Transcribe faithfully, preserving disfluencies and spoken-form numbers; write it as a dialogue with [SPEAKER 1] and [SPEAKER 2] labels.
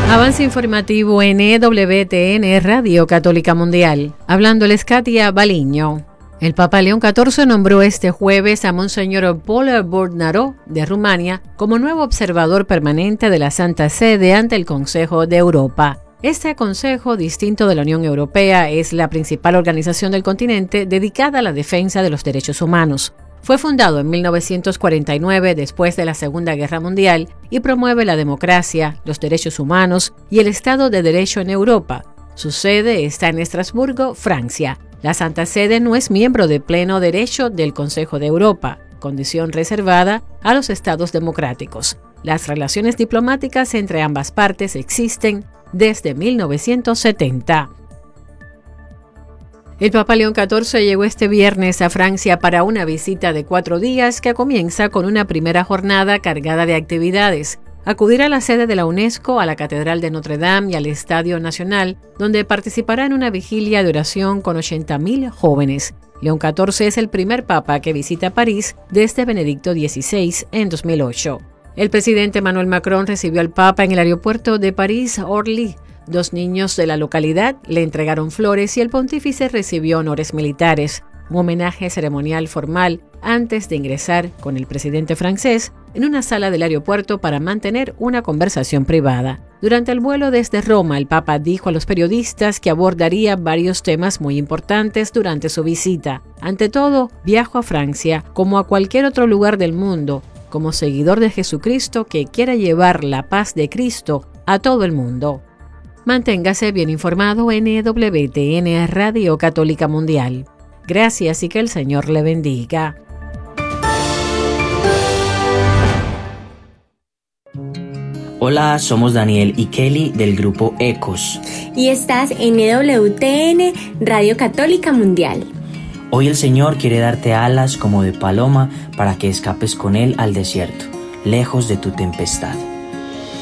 [SPEAKER 1] Avance informativo en E W T N Radio Católica Mundial. Hablándoles Katia Baliño. El Papa León catorce nombró este jueves a Monseñor Paul Bornaró de Rumania como nuevo observador permanente de la Santa Sede ante el Consejo de Europa. Este consejo, distinto de la Unión Europea, es la principal organización del continente dedicada a la defensa de los derechos humanos. Fue fundado en mil novecientos cuarenta y nueve, después de la Segunda Guerra Mundial, y promueve la democracia, los derechos humanos y el Estado de Derecho en Europa. Su sede está en Estrasburgo, Francia. La Santa Sede no es miembro de pleno derecho del Consejo de Europa, condición reservada a los estados democráticos. Las relaciones diplomáticas entre ambas partes existen desde mil novecientos setenta. El Papa León catorce llegó este viernes a Francia para una visita de cuatro días que comienza con una primera jornada cargada de actividades. Acudirá a la sede de la UNESCO, a la Catedral de Notre Dame y al Estadio Nacional, donde participará en una vigilia de oración con ochenta mil jóvenes. León catorce es el primer papa que visita París desde Benedicto dieciséis en dos mil ocho. El presidente Emmanuel Macron recibió al papa en el aeropuerto de París-Orly. Dos niños de la localidad le entregaron flores y el pontífice recibió honores militares, un homenaje ceremonial formal antes de ingresar con el presidente francés en una sala del aeropuerto para mantener una conversación privada. Durante el vuelo desde Roma, el Papa dijo a los periodistas que abordaría varios temas muy importantes durante su visita. Ante todo, viajo a Francia como a cualquier otro lugar del mundo, como seguidor de Jesucristo que quiera llevar la paz de Cristo a todo el mundo. Manténgase bien informado en E W T N Radio Católica Mundial. Gracias y que el Señor le bendiga.
[SPEAKER 2] Hola, somos Daniel y Kelly del grupo Ecos.
[SPEAKER 3] Y estás en E W T N Radio Católica Mundial.
[SPEAKER 2] Hoy el Señor quiere darte alas como de paloma para que escapes con Él al desierto, lejos de tu tempestad.